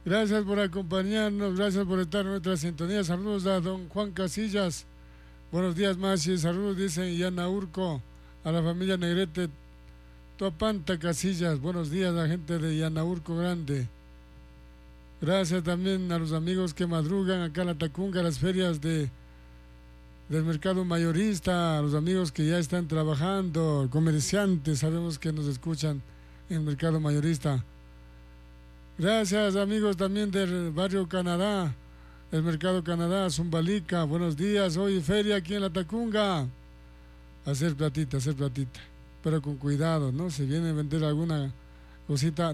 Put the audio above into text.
Gracias por acompañarnos, gracias por estar en nuestra sintonía. Saludos a don Juan Casillas. Buenos días, Masi. Saludos, dicen Yana Urco, a la familia Negrete Topanta Casillas. Buenos días a la gente de Yanaurco Grande. Gracias también a los amigos que madrugan acá en la Tacunga, a las ferias del mercado mayorista, a los amigos que ya están trabajando, comerciantes, sabemos que nos escuchan en el mercado mayorista. Gracias amigos también del barrio Canadá, el mercado Canadá, Zumbalica. Buenos días, hoy feria aquí en la Tacunga. Hacer platita, pero con cuidado, ¿no? Se viene a vender alguna cosita